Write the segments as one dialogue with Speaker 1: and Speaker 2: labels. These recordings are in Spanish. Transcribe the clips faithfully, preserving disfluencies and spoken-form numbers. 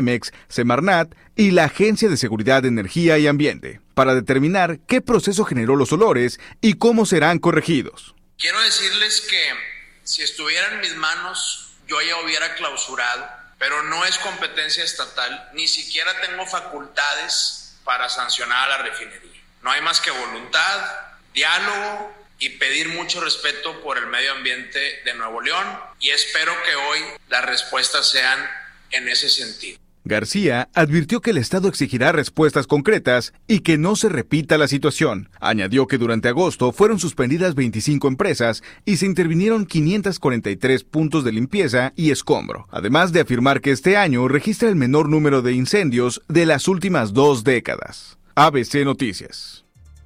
Speaker 1: Pemex, Semarnat y la Agencia de Seguridad de Energía y Ambiente, para determinar qué proceso generó los olores y cómo serán corregidos.
Speaker 2: Quiero decirles que si estuviera en mis manos, yo ya hubiera clausurado, pero no es competencia estatal, ni siquiera tengo facultades para sancionar a la refinería. No hay más que voluntad, diálogo y pedir mucho respeto por el medio ambiente de Nuevo León, y espero que hoy las respuestas sean en ese sentido.
Speaker 1: García advirtió que el Estado exigirá respuestas concretas y que no se repita la situación. Añadió que durante agosto fueron suspendidas veinticinco empresas y se intervinieron quinientos cuarenta y tres puntos de limpieza y escombro, además de afirmar que este año registra el menor número de incendios de las últimas dos décadas. A B C Noticias.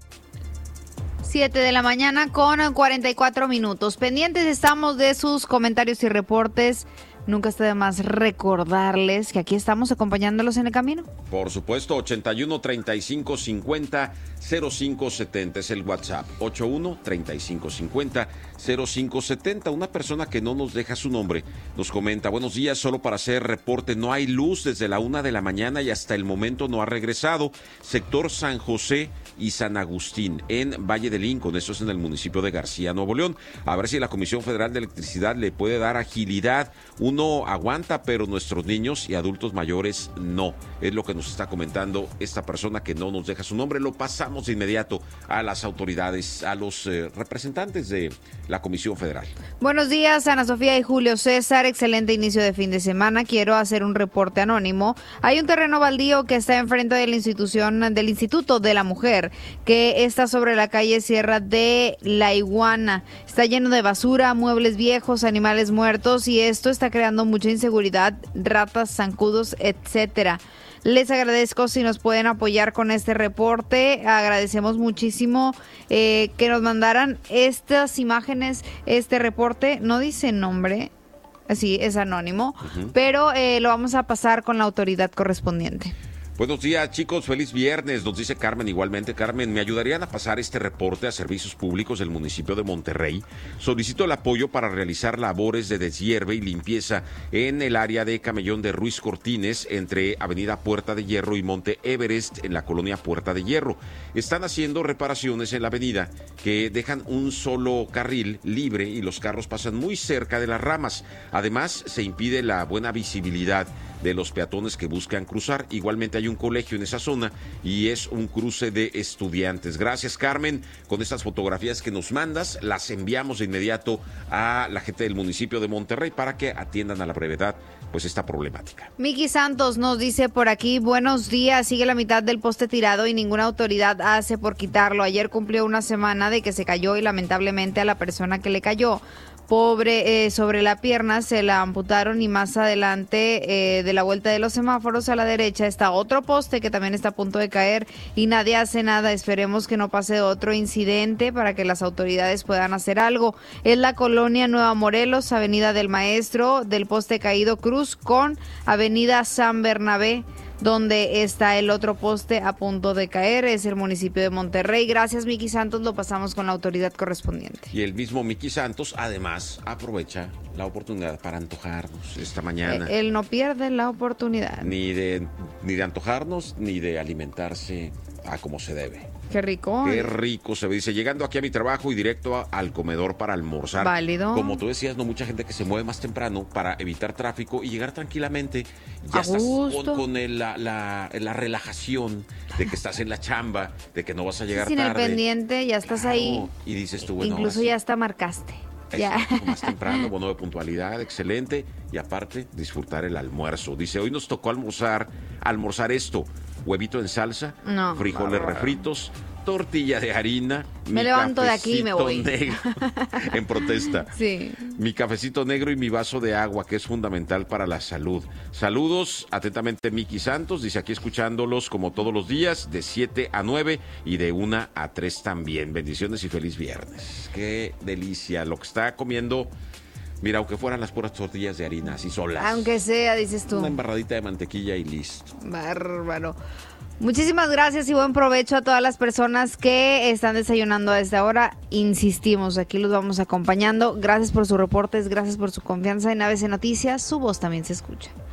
Speaker 3: siete de la mañana con cuarenta y cuatro minutos. Pendientes estamos de sus comentarios y reportes. Nunca está de más recordarles que aquí estamos acompañándolos en el camino.
Speaker 4: Por supuesto, ochenta y uno, treinta y cinco, cincuenta, cero cinco setenta es el WhatsApp. ochenta y uno, treinta y cinco, cincuenta, cero cinco setenta. Una persona que no nos deja su nombre nos comenta: buenos días, solo para hacer reporte, no hay luz desde la una de la mañana y hasta el momento no ha regresado. Sector San José y San Agustín, en Valle de Lincoln, eso es en el municipio de García, Nuevo León. A ver si la Comisión Federal de Electricidad le puede dar agilidad. Uno aguanta, pero nuestros niños y adultos mayores no. Es lo que nos está comentando esta persona que no nos deja su nombre. Lo pasamos de inmediato a las autoridades, a los eh, representantes de la Comisión Federal.
Speaker 3: Buenos días, Ana Sofía y Julio César. Excelente inicio de fin de semana. Quiero hacer un reporte anónimo. Hay un terreno baldío que está enfrente de la institución del Instituto de la Mujer, que está sobre la calle Sierra de la Iguana. Está lleno de basura, muebles viejos, animales muertos, y esto está creando mucha inseguridad, ratas, zancudos, etcétera. Les agradezco si nos pueden apoyar con este reporte. Agradecemos muchísimo eh, que nos mandaran estas imágenes, este reporte. No dice nombre, sí, es anónimo, uh-huh. pero eh, lo vamos a pasar con la autoridad correspondiente.
Speaker 4: Buenos días, chicos, feliz viernes, nos dice Carmen igualmente. Carmen, ¿me ayudarían a pasar este reporte a Servicios Públicos del municipio de Monterrey? Solicito el apoyo para realizar labores de deshierve y limpieza en el área de Camellón de Ruiz Cortines, entre Avenida Puerta de Hierro y Monte Everest, en la colonia Puerta de Hierro. Están haciendo reparaciones en la avenida que dejan un solo carril libre y los carros pasan muy cerca de las ramas. Además, se impide la buena visibilidad de los peatones que buscan cruzar. Igualmente hay un colegio en esa zona y es un cruce de estudiantes. Gracias, Carmen. Con estas fotografías que nos mandas, las enviamos de inmediato a la gente del municipio de Monterrey para que atiendan a la brevedad pues esta problemática.
Speaker 3: Miki Santos nos dice por aquí: buenos días, sigue la mitad del poste tirado y ninguna autoridad hace por quitarlo. Ayer cumplió una semana de que se cayó y lamentablemente a la persona que le cayó, pobre, eh, sobre la pierna se la amputaron, y más adelante eh, de la vuelta de los semáforos a la derecha está otro poste que también está a punto de caer y nadie hace nada. Esperemos que no pase otro incidente para que las autoridades puedan hacer algo. Es la colonia Nueva Morelos, Avenida del Maestro, del poste caído cruz con Avenida San Bernabé, donde está el otro poste a punto de caer. Es el municipio de Monterrey. Gracias, Miki Santos, lo pasamos con la autoridad correspondiente.
Speaker 4: Y el mismo Miki Santos además aprovecha la oportunidad para antojarnos esta mañana.
Speaker 3: Eh, él no pierde la oportunidad.
Speaker 4: Ni de, ni de antojarnos, ni de alimentarse a como se debe.
Speaker 3: Qué rico.
Speaker 4: Qué rico se ve. Dice, llegando aquí a mi trabajo y directo a, al comedor para almorzar.
Speaker 3: Válido.
Speaker 4: Como tú decías, no, mucha gente que se mueve más temprano para evitar tráfico y llegar tranquilamente. Ya
Speaker 3: a
Speaker 4: estás
Speaker 3: gusto.
Speaker 4: con, con el, la, la, la relajación de que estás en la chamba, de que no vas a llegar
Speaker 3: Sin
Speaker 4: tarde.
Speaker 3: Sin el pendiente, ya estás
Speaker 4: claro.
Speaker 3: ahí.
Speaker 4: Y dices tú, bueno,
Speaker 3: incluso
Speaker 4: así,
Speaker 3: ya hasta marcaste.
Speaker 4: Ya. Más temprano, bono de puntualidad, excelente. Y aparte, disfrutar el almuerzo. Dice, hoy nos tocó almorzar, almorzar esto: huevito en salsa,
Speaker 3: no,
Speaker 4: frijoles no, refritos, tortilla de harina.
Speaker 3: Me levanto de aquí y me voy.
Speaker 4: Negro, en protesta.
Speaker 3: Sí.
Speaker 4: Mi cafecito negro y mi vaso de agua, que es fundamental para la salud. Saludos, atentamente, Miki Santos. Dice, aquí escuchándolos como todos los días, de siete a nueve y de una a tres también. Bendiciones y feliz viernes. Qué delicia lo que está comiendo. Mira, aunque fueran las puras tortillas de harina, así solas.
Speaker 3: Aunque sea, dices tú.
Speaker 4: Una embarradita de mantequilla y listo.
Speaker 3: Bárbaro. Muchísimas gracias y buen provecho a todas las personas que están desayunando a esta hora. Insistimos, aquí los vamos acompañando. Gracias por sus reportes, gracias por su confianza en A B C Noticias. Su voz también se escucha.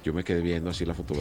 Speaker 4: Yo me quedé viendo así la fotografía.